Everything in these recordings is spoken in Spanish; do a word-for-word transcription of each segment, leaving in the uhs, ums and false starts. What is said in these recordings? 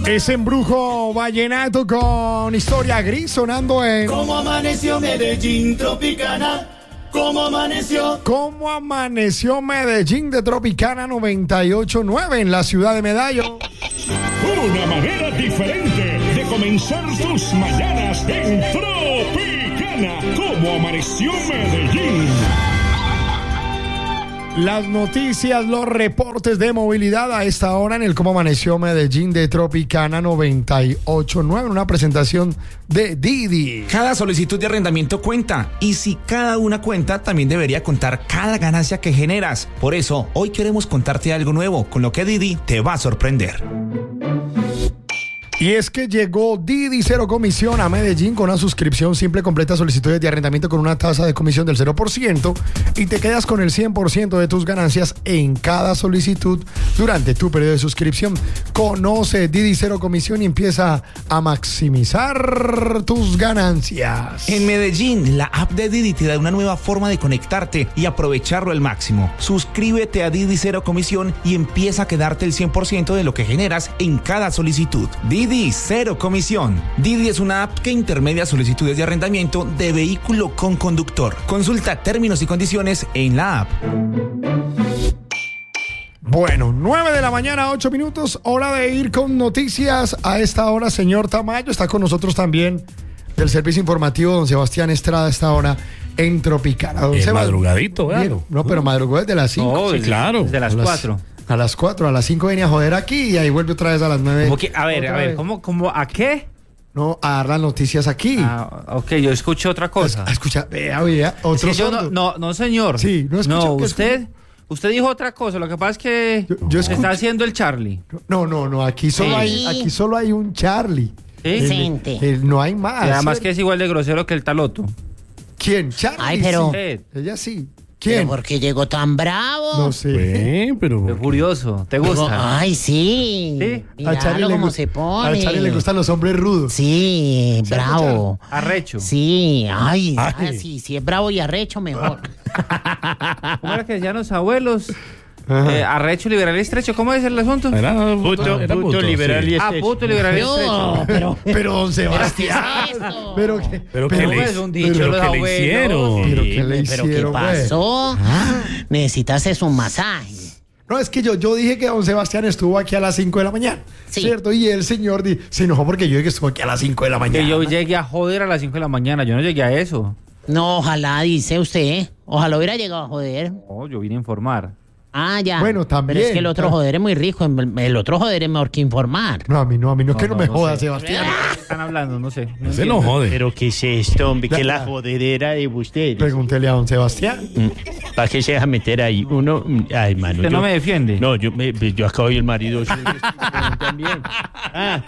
Es Embrujo Vallenato con Historia Gris sonando en... ¿Cómo amaneció Medellín Tropicana? ¿Cómo amaneció? ¿Cómo amaneció Medellín de Tropicana noventa y ocho punto nueve en la ciudad de Medallo? Una manera diferente de comenzar tus mañanas en Tropicana. ¿Cómo amaneció Medellín? Las noticias, los reportes de movilidad a esta hora en el Cómo Amaneció Medellín de Tropicana noventa y ocho punto nueve, una presentación de Didi. Cada solicitud de arrendamiento cuenta, y si cada una cuenta, también debería contar cada ganancia que generas. Por eso, hoy queremos contarte algo nuevo, con lo que Didi te va a sorprender. Y es que llegó Didi Cero Comisión a Medellín con una suscripción simple, completa, solicitudes de arrendamiento con una tasa de comisión del cero por ciento y te quedas con el cien por ciento de tus ganancias en cada solicitud durante tu periodo de suscripción. Conoce Didi Cero Comisión y empieza a maximizar tus ganancias. En Medellín, la app de Didi te da una nueva forma de conectarte y aprovecharlo al máximo. Suscríbete a Didi Cero Comisión y empieza a quedarte el cien por ciento de lo que generas en cada solicitud. Didi Cero Comisión. Didi es una app que intermedia solicitudes de arrendamiento de vehículo con conductor. Consulta términos y condiciones en la app. Bueno, nueve de la mañana, ocho minutos, hora de ir con noticias. A esta hora, señor Tamayo, está con nosotros también del servicio informativo don Sebastián Estrada a esta hora en Tropicana. Don Eh, Sebas, madrugadito, bien, claro. no, pero madrugó desde las cinco. Sí, claro. Desde las cuatro. A las cuatro, a las cinco venía a joder aquí y ahí vuelve otra vez a las nueve. ¿Cómo que? A ver, Otra a ver, vez. ¿cómo, cómo, a qué? No, a dar las noticias aquí. Ah, ok, yo escucho otra cosa. A escuchar, vea, vea, otro Es que yo no, sordo. no, no, señor. Sí, no escucho, No, ¿qué usted, escucho? usted dijo otra cosa. Lo que pasa es que Yo- yo se escucho. está haciendo el Charlie. No, no, no, aquí solo, Sí. hay, aquí solo hay un Charlie. ¿Sí? El- Decente. el- no hay más. Y además que es igual de grosero que el taloto. ¿Quién? Charlie. Ay, pero- sí. Eh, Ella sí. ¿Pero ¿Quién? por qué llegó tan bravo? No sé. Bien, pero... Qué curioso. ¿Te gusta? Ay, sí. ¿Sí? Míralo cómo gu- se pone. a Charlie le gustan los hombres rudos. Sí, bravo. Arrecho. Sí, ay, Ay. ah, sí, si es bravo y arrecho, mejor. ¿Cómo era que decían los abuelos? Eh, arrecho, liberal y estrecho. ¿Cómo es el asunto? Era Puto, era puto, liberal y Ah, estrecho. puto, liberal y estrecho. No, pero... Pero don Sebastián. ¿Qué es eso? Pero que, Pero pero, que ¿Cómo le, es un dicho pero los que le abuelos? hicieron. pero ¿qué le ¿Pero hicieron, qué güey? pasó? Necesitas es un masaje. No, es que yo, yo dije que don Sebastián estuvo aquí a las cinco de la mañana. Sí. ¿Cierto? Y el señor di- se enojó porque yo dije que estuvo aquí a las cinco de la mañana. Que yo llegué a joder a las cinco de la mañana. Yo no llegué a eso. No, ojalá, dice usted. Ojalá hubiera llegado a joder. No, yo vine a informar. Ah, ya. Bueno, también. Pero es que el otro joder es muy rico. El otro joder es mejor que informar. No, a mí no, a mí no, No, que no, no, me no joda, sé. Sebastián. ¿Qué están hablando? No sé. No Se entiendo. no jode. Pero ¿qué es esto, hombre? Ya, ¿Qué es ya. la jodedera de ustedes? Pregúntele a don Sebastián. ¿Para qué se deja meter ahí? Uno, mm, ay, mano. ¿Usted yo- no me defiende? No, yo, me, yo acabo de ir el marido suyo, también. Ah,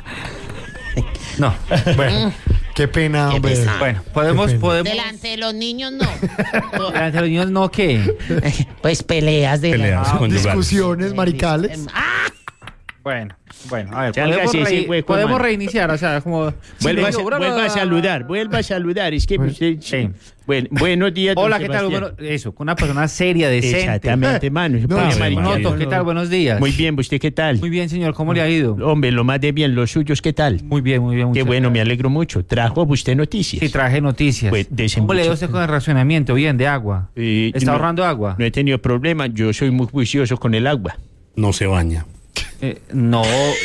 No. Bueno, qué pena, Qué hombre. pesado. Bueno, podemos, Qué pena. podemos. Delante de los niños, no. Delante de los niños, no, ¿qué? Pues peleas de Peleas la... conyugales. Discusiones maricales. Ah, Bueno, bueno, a ver, Sálgase podemos, ese rei- hueco, podemos hermano. reiniciar, o sea, como... vuelva, a, Sí, sa- vuelva a saludar, vuelva a saludar. Es que usted... Sí. Bueno, buenos días, don Hola, ¿qué tal? Sebastián. Bueno, eso, con una persona seria, decente. Exactamente, mano. se No, pone sí, mariquita. Noto, ¿qué tal? Buenos días. Muy bien, ¿usted qué tal? Muy bien, señor, ¿cómo le ha ido? Hombre, lo más de bien, los suyos, ¿qué tal? Muy bien, muy bien. Qué muchas bueno, me gracias. alegro mucho. ¿Trajo usted noticias? Sí, traje noticias. Pues, dese ¿Cómo le dio mucho. usted con el racionamiento? Bien, de agua. Eh, ¿Está no- ahorrando agua? No he tenido problema, yo soy muy juicioso con el agua. No se baña. Eh, no,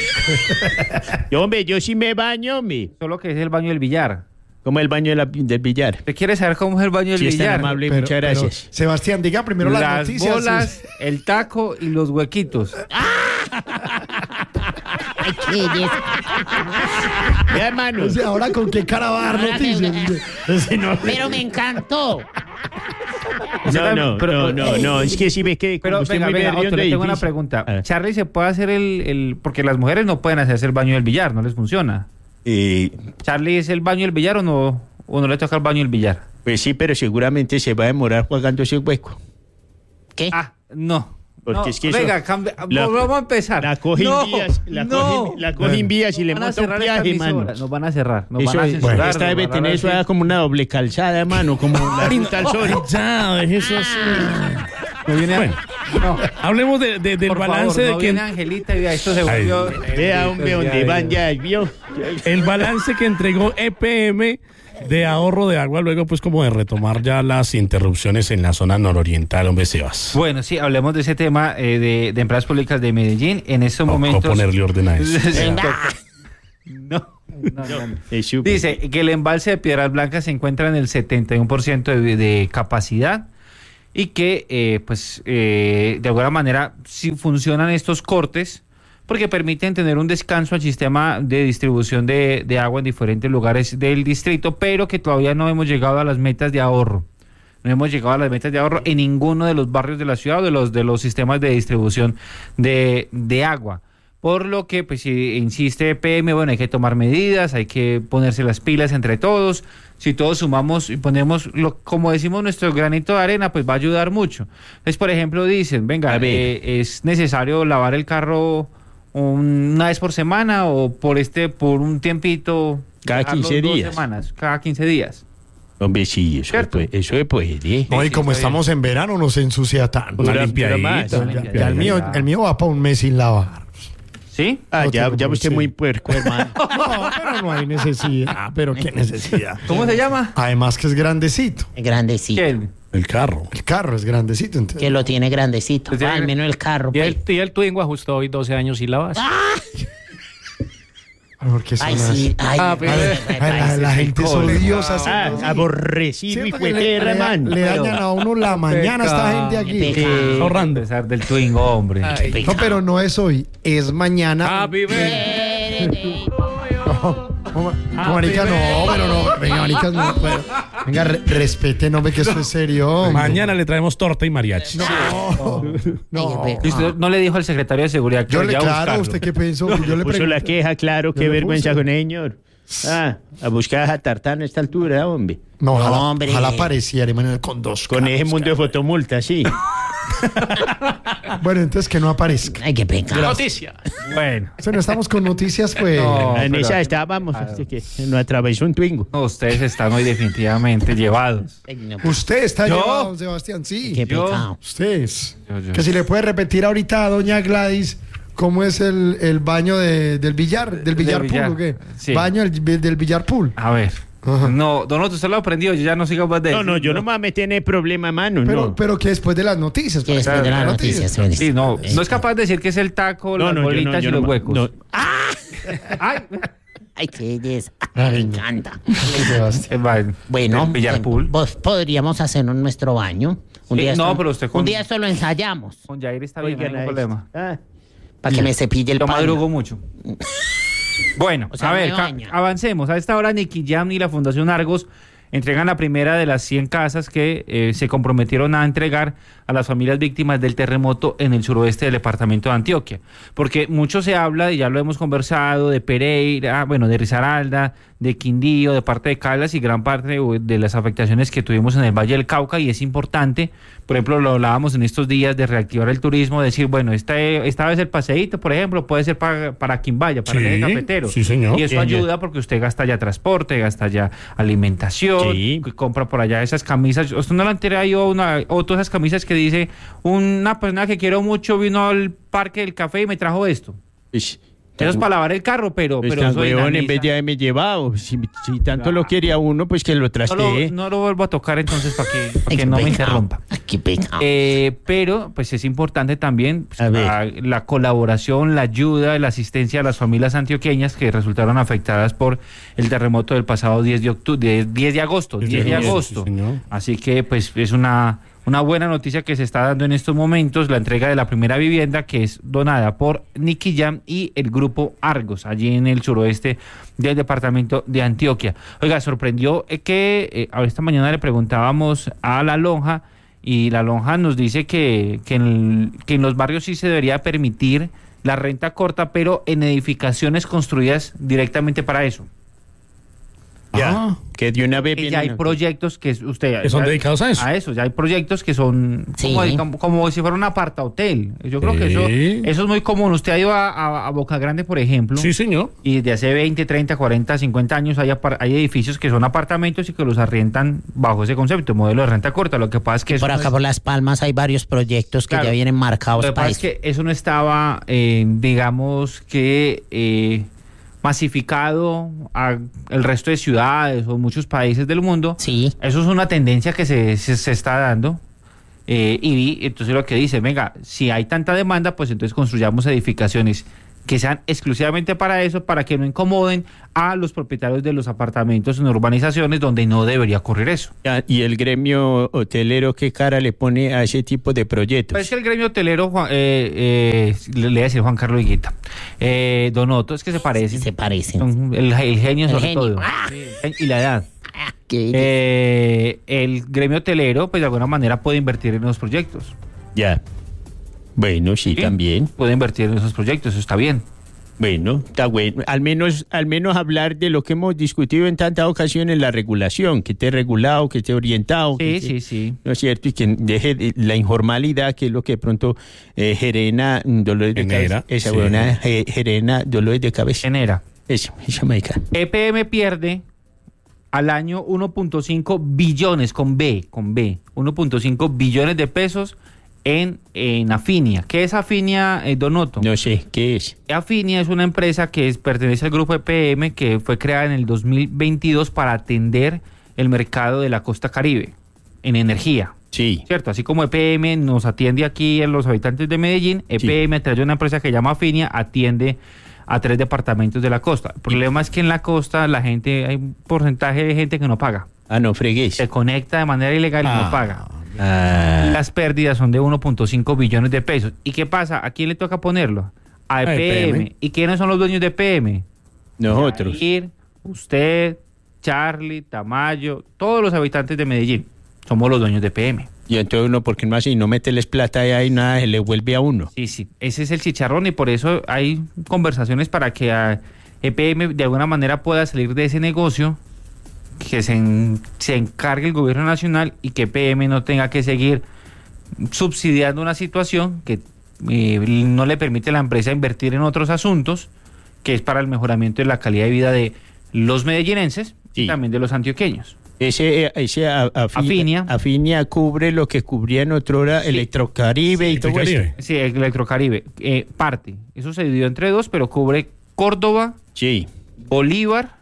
Yo, hombre, yo sí me baño, hombre. solo que es el baño del billar. Como el baño de la- del billar. ¿Usted quiere saber cómo es el baño del Sí, es tan billar? amable, Pero- muchas pero, gracias. Sebastián, diga primero las, Las noticias. bolas, el taco y los huequitos. ay, qué belleza. Ya, hermano. O sea, ahora con qué cara va a dar noticias. Ese no- Pero me encantó. No, no, Pero- no, no, no, es que si ve que como Pero usted venga, muy venga, berriondo Otto, le y tengo una difícil. pregunta. Ah. Charlie, ¿se puede hacer el, el...? Porque las mujeres no pueden hacerse el baño del billar, no les funciona. Eh, ¿Charlie es el baño del billar o no, o no le toca el baño del billar? pues sí, pero seguramente se va a demorar jugando ese hueco. ¿Qué? Ah, no. Porque No, es que eso- venga, cambia, la- vamos a empezar. La cogen no, vías, la no. cogen, la cogen vías y le Van a monta un cerrar esta viaje, mano. emisora, Nos van a cerrar, nos Eso van a es, censurar. esta nos debe van a tener eso decir- como una doble calzada, mano, como la ruta al sol. Ya, eso sí. No viene Bueno, no. hablemos de, de- del Por balance favor, de no que viene Angelita y vea, esto se Ay, volvió... Vea, hombre, donde van ya, ¿vio? el balance que entregó E P M de ahorro de agua luego pues como de retomar ya las interrupciones en la zona nororiental, hombre, Sebas. Bueno, sí, hablemos de ese tema eh, de, de empresas públicas de Medellín. En estos Tocó momentos... ponerle orden a eso. No, no, no, no. Es súper. Dice que el embalse de Piedras Blancas se encuentra en el setenta y uno por ciento de, de capacidad y que, eh, pues, eh, de alguna manera sí funcionan estos cortes porque permiten tener un descanso al sistema de distribución de, de agua en diferentes lugares del distrito, pero que todavía no hemos llegado a las metas de ahorro. No hemos llegado a las metas de ahorro en ninguno de los barrios de la ciudad o de los, de los sistemas de distribución de, de agua. Por lo que, pues, si insiste E P M, bueno, hay que tomar medidas, hay que ponerse las pilas entre todos. Si todos sumamos y ponemos, lo, como decimos, nuestro granito de arena, pues va a ayudar mucho. Entonces, por ejemplo, dicen, venga, A ver. eh, es necesario lavar el carro un- una vez por semana o por este, por un tiempito. Cada dejarlo quince dos días. semanas, cada quince días. Hombre, sí, eso ¿Cierto? es, eso es puede. No, y sí, como está estamos en verano, no se ensucia tanto. Una Dura- limpiadita, dura más. una Ya, Ya, ya el, mío, ya. el mío va para un mes sin lavar. ¿Sí? Ah, No ya, tengo ya por usted sí. muy puerco, hermano. No, pero no hay necesidad. Pero qué necesidad. ¿Cómo se llama? Además que es grandecito. Grandecito. ¿Quién? El carro. El carro es grandecito. Entonces. Que lo tiene grandecito. Pues tiene- Al menos el carro. Y pues. el, y el Twingo ajustó hoy doce años y la base. ¿Por qué son Ay, así? sí. Ay, Ah, ay, pero- ay, Ay, ay, la, ay, la sí, gente es cole. odiosa. Ah, sí, sí. aborrecido y Siento que le, fuetera, le- hermano. le dañan a uno la mañana a esta gente aquí. Qué pecado. A Ahorrando. pesar del Twingo, hombre. Ay. No, pero no es hoy, es mañana. Happy birthday. No, no, marica, no, pero no. Venga, marica, no. Pero, venga, re- respete, no ve que esto es serio. hombre. Mañana le traemos torta y mariachi. No, Ay, no. qué ¿Y usted no le dijo al secretario de seguridad que Yo le, vaya a claro, buscarlo? ¿usted qué pensó? Yo le Puso pregunté. la queja, claro, qué le vergüenza puse. con el señor. Ah, a buscar a Tartán a esta altura, hombre. No, ojalá, No, hombre. ojalá pareciera, hermano, con dos Con ese carros, mundo de fotomulta, sí. cara. Bueno, entonces que no aparezca. Ay, qué pecado. Noticia. Bueno, O sea, no estamos con noticias, pues. No. en pero- esa estábamos, así que nos atravesó un Twingo. no, ustedes están hoy definitivamente llevados. Ay, no, Usted está ¿Yo? llevado, don Sebastián, sí. Qué yo- pecado. Ustedes. Yo, yo. Que si le puede repetir ahorita a doña Gladys cómo es el, el baño de- del billar, del Del billar billar, pool, ¿o qué? sí. Baño del, del billar pool. A ver. Ajá. No, don Otto, usted lo aprendió, yo ya no sigo más de No, no, yo no me voy a meter en el problema, mano, Pero, no. pero que después de las noticias. Que para después de las las noticias. Félix. Sí, no, no es capaz de decir que es el taco, No, las no, yo no, bolitas yo y no los me- huecos. no. Ay, Ay, qué belleza. Ay, Me no. encanta. Sebastián. el baño. Bueno, El billar eh, pool. vos podríamos hacernos nuestro baño. Un Sí, día no, esto- pero usted con- Un día esto lo ensayamos. Con Jair está bien, no hay Oigan, ningún a problema. Ah, Para que me cepille el Yo paño. madrugo mucho. Bueno, O sea, a me ver, ca- baña. avancemos. A esta hora Nicky Jam y la Fundación Argos entregan la primera de las cien casas que eh, se comprometieron a entregar a las familias víctimas del terremoto en el suroeste del departamento de Antioquia. Porque mucho se habla, y ya lo hemos conversado, de Pereira, bueno, de Risaralda, de Quindío, de parte de Caldas y gran parte de, de las afectaciones que tuvimos en el Valle del Cauca, y es importante, por ejemplo, lo hablábamos en estos días de reactivar el turismo, decir, bueno, esta, esta vez el paseíto, por ejemplo, puede ser para, para quien vaya, para Sí, el eje cafetero. sí, señor. Y eso Señor. ayuda porque usted gasta ya transporte, gasta ya alimentación, Sí. que compra por allá esas camisas. Usted no le han traído una, o todas esas camisas que dice, una persona que quiero mucho vino al parque del café y me trajo esto. ish, Eso es para lavar el carro, pero, pero Están eso huevón, en dinamiza. vez de haberme llevado. Si, si tanto lo quería uno, pues que lo no, lo, trastee. no lo vuelvo a tocar entonces para que, para Ay, que qué no me pecado. interrumpa. Ay, qué pecado. Eh, pero pues es importante también pues, A ver. la, la colaboración, la ayuda, la asistencia a las familias antioqueñas que resultaron afectadas por el terremoto del pasado diez de octubre, diez de agosto, diez de agosto. Sí, señor. Así que pues es una, una buena noticia que se está dando en estos momentos, la entrega de la primera vivienda que es donada por Nicky Jam y el grupo Argos, allí en el suroeste del departamento de Antioquia. Oiga, sorprendió eh, que eh, a esta mañana le preguntábamos a la lonja y la lonja nos dice que, que, en, que en los barrios sí se debería permitir la renta corta, pero en edificaciones construidas directamente para eso. Ya, Ah. que de una vez Y ya hay vienen- proyectos que es- usted... Que son ya- dedicados a eso. A eso, ya hay proyectos que son Sí. como, como, como si fuera un aparta hotel. Yo creo que eso, Sí. eso es muy común. Usted ha ido a, a- a Boca Grande, por ejemplo. Sí, señor. Y desde hace veinte, treinta, cuarenta, cincuenta años hay, apar- hay edificios que son apartamentos y que los arrientan bajo ese concepto, modelo de renta corta. Lo que pasa es que eso Por no acá es- por Las Palmas hay varios proyectos que Claro. ya vienen marcados lo que para pasa es eso. que eso no estaba, eh, digamos que eh, masificado al resto de ciudades o muchos países del mundo. Sí. Eso es una tendencia que se, se, se está dando. eh, y entonces lo que dice, venga, si hay tanta demanda, pues entonces construyamos edificaciones que sean exclusivamente para eso, para que no incomoden a los propietarios de los apartamentos en urbanizaciones donde no debería ocurrir eso. Ya, y el gremio hotelero, ¿qué cara le pone a ese tipo de proyectos? Pues es que el gremio hotelero, Juan- eh, eh, le, le voy a decir Juan Carlos Higuita, eh, Donoto, es que se parecen. Se parecen. Son el, el genio El sobre genio. todo. ¡Ah! Sí, y la edad. Que- Eh, el gremio hotelero, pues de alguna manera puede invertir en esos proyectos. Ya. Bueno, sí, ¿Sí? también. Puede invertir en esos proyectos, eso está bien. Bueno, está bueno. Al menos, al menos hablar de lo que hemos discutido en tantas ocasiones, la regulación, que esté regulado, que esté orientado. Sí, que sí, esté- sí. ¿No es cierto? Y que deje de- la informalidad, que es lo que de pronto eh, gerena mm, dolores de Genera, cabeza. Esa sí. buena ge- gerena dolores de cabeza. Genera. Eso, esa marica. E P M pierde al año uno punto cinco billones, con B, con B, uno punto cinco billones de pesos en, en Afinia. ¿Qué es Afinia, eh, Donoto? No sé, ¿qué es? Afinia es una empresa que es- pertenece al grupo E P M, que fue creada en el dos mil veintidós para atender el mercado de la costa Caribe en energía. Sí. ¿Cierto? Así como E P M nos atiende aquí a los habitantes de Medellín, E P M a través de una empresa que se llama Afinia atiende a tres departamentos de la costa. El problema es que en la costa la gente, hay un porcentaje de gente que no paga. Ah, no fregues. Se conecta de manera ilegal y Ah. no paga. Ah, Las pérdidas son de uno punto cinco billones de pesos. ¿Y qué pasa? ¿A quién le toca ponerlo? A E P M. ¿Y quiénes son los dueños de E P M? nosotros. Yair, usted, Charlie, Tamayo, todos los habitantes de Medellín. Somos los dueños de E P M. Y entonces uno, ¿por qué no hace? Y no meterles plata ahí, nada, se le vuelve a uno. Sí, sí. Ese es el chicharrón y por eso hay conversaciones para que a E P M de alguna manera pueda salir de ese negocio, que se, en- se encargue el gobierno nacional y que E P M no tenga que seguir subsidiando una situación que eh, no le permite a la empresa invertir en otros asuntos, que es para el mejoramiento de la calidad de vida de los medellinenses Sí. y también de los antioqueños. Ese, eh, ese a- afi- Afinia. Afinia cubre lo que cubría en otrora Electrocaribe y todo Electrocaribe. esto. Sí, Electrocaribe, eh, parte. Eso se dividió entre dos, pero cubre Córdoba, Sí. Bolívar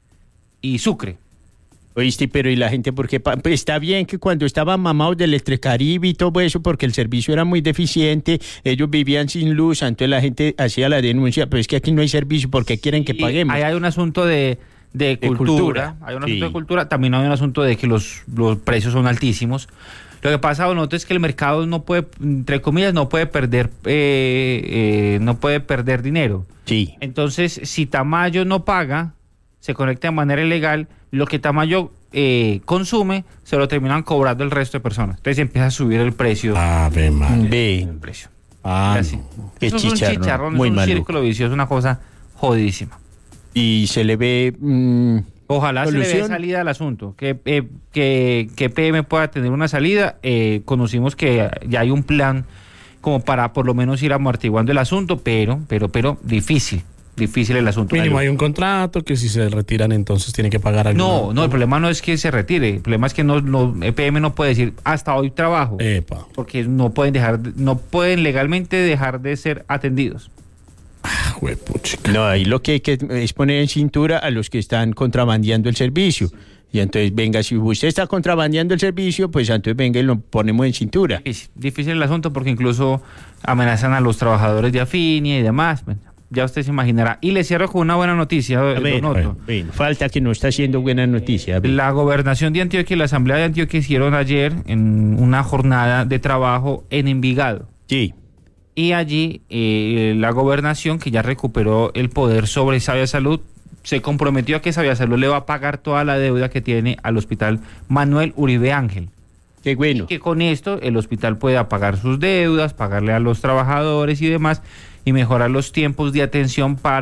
y Sucre. Oíste, pero ¿y la gente por qué? pa- Pues está bien que cuando estaban mamados del Electrocaribe y todo eso, porque el servicio era muy deficiente, ellos vivían sin luz, entonces la gente hacía la denuncia, pero es que aquí no hay servicio, porque quieren que Y paguemos? ahí hay un asunto de, de De cultura. cultura, Hay un sí. asunto de cultura. También hay un asunto de que los, los precios son altísimos. Lo que pasa, Donoto, es que el mercado no puede, entre comillas, no puede perder, eh, eh, no puede perder dinero. Sí. Entonces, si Tamayo no paga, se conecta de manera ilegal, lo que Tamayo eh, consume, se lo terminan cobrando el resto de personas. Entonces empieza a subir el precio. Ave María. Ve, El precio. Ah, Así. no. qué Eso es un chicharrón, chicharrón, muy es un maluco. círculo vicioso, una cosa jodidísima. Y se le ve... mm, Ojalá se le dé ¿Solución? salida al asunto, que, eh, que, que P M pueda tener una salida. Eh, conocimos que ya hay un plan como para por lo menos ir amortiguando el asunto, pero, pero, pero difícil, difícil el asunto. Mínimo hay un contrato que si se retiran entonces tienen que pagar algo. No, no, el problema no es que se retire, el problema es que no, no, E P M no puede decir hasta hoy trabajo, Epa. porque no pueden dejar, de- no pueden legalmente dejar de ser atendidos. Ah, juepuchica. No, ahí lo que hay que es poner en cintura a los que están contrabandeando el servicio. Y entonces, venga, si usted está contrabandeando el servicio, pues entonces venga y lo ponemos en cintura. Difícil, difícil el asunto porque incluso amenazan a los trabajadores de Afinia y demás. Bueno, ya usted se imaginará. Y le cierro con una buena noticia, A ver, Donoto. bueno, falta que no está haciendo buena noticia. A ver. La gobernación de Antioquia y la asamblea de Antioquia hicieron ayer en una jornada de trabajo en Envigado. Sí, Y allí eh, la gobernación, que ya recuperó el poder sobre Sabia Salud, se comprometió a que Sabia Salud le va a pagar toda la deuda que tiene al hospital Manuel Uribe Ángel. qué bueno. Que con esto el hospital pueda pagar sus deudas, pagarle a los trabajadores y demás, y mejorar los tiempos de atención para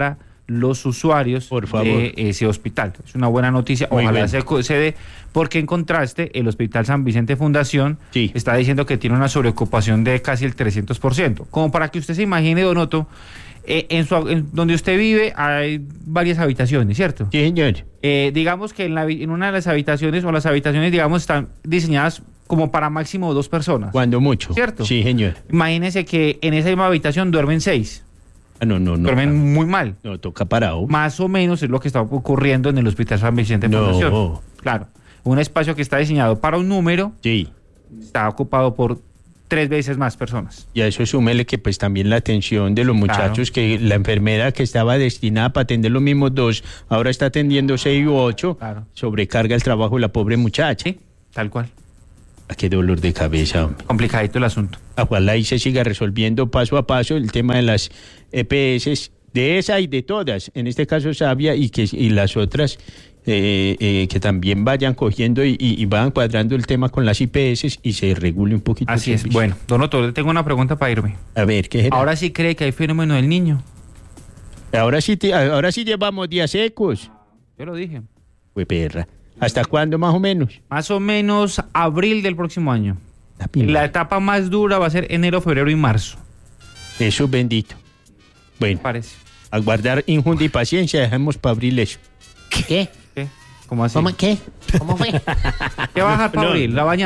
los usuarios Por favor. de ese hospital. Es una buena noticia, Muy ojalá bien. se, co- se dé, porque en contraste, el Hospital San Vicente Fundación Sí. está diciendo que tiene una sobreocupación de casi el trescientos por ciento. Como para que usted se imagine, Don Otto, eh, en, su, en donde usted vive hay varias habitaciones, ¿cierto? Sí, señor. Eh, digamos que en, la, en una de las habitaciones, o las habitaciones, digamos, están diseñadas como para máximo dos personas. Cuando mucho. ¿Cierto? Sí, señor. Imagínese que en esa misma habitación duermen seis. Ah, no, no, no. duermen muy mal. No, toca parado. Más o menos es lo que está ocurriendo en el Hospital San Vicente No. Fundación. Claro. Un espacio que está diseñado para un número Sí. está ocupado por tres veces más personas. Y a eso súmele que pues también la atención de los muchachos, que la enfermera que estaba destinada para atender los mismos dos, ahora está atendiendo seis u ocho, Claro. sobrecarga el trabajo de la pobre muchacha. Sí, tal cual. Ah, qué dolor de cabeza, hombre. Complicadito el asunto. Ojalá ahí se siga resolviendo paso a paso el tema de las E P S, de esa y de todas, en este caso Sabia y, que, y las otras, eh, eh, que también vayan cogiendo y, y, y vayan cuadrando el tema con las I P S y se regule un poquito. el Así es. servicio. Bueno, don Otto, le tengo una pregunta para irme. A ver, ¿qué será? ¿Ahora sí cree que hay fenómeno del niño? Ahora sí, te- ahora sí llevamos días secos. Yo lo dije. Pues perra. ¿Hasta cuándo más o menos? Más o menos abril del próximo año. La pinta. La etapa más dura va a ser enero, febrero y marzo. Eso bendito. Bueno, Parece. a guardar injundia y paciencia, dejemos para abril eso. ¿Qué? ¿Qué? ¿Cómo así? ¿Cómo qué? ¿Cómo fue? ¿Qué va a dejar para No. abril? La baña